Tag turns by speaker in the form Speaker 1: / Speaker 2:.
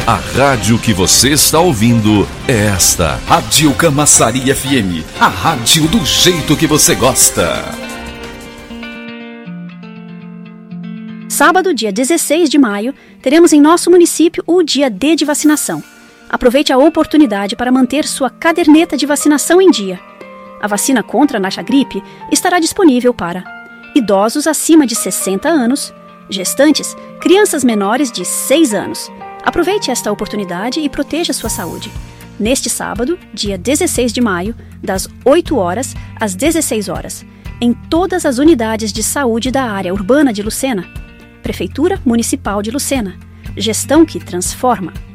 Speaker 1: A rádio que você está ouvindo é esta.
Speaker 2: Rádio Camaçari FM, a rádio do jeito que você gosta.
Speaker 3: Sábado, dia 16 de maio, teremos em nosso município o Dia D de vacinação. Aproveite a oportunidade para manter sua caderneta de vacinação em dia. A vacina contra a Nacha-Gripe estará disponível para idosos acima de 60 anos, gestantes, crianças menores de 6 anos. Aproveite esta oportunidade e proteja sua saúde. Neste sábado, dia 16 de maio, das 8 horas às 16 horas, em todas as unidades de saúde da área urbana de Lucena. Prefeitura Municipal de Lucena. Gestão que transforma.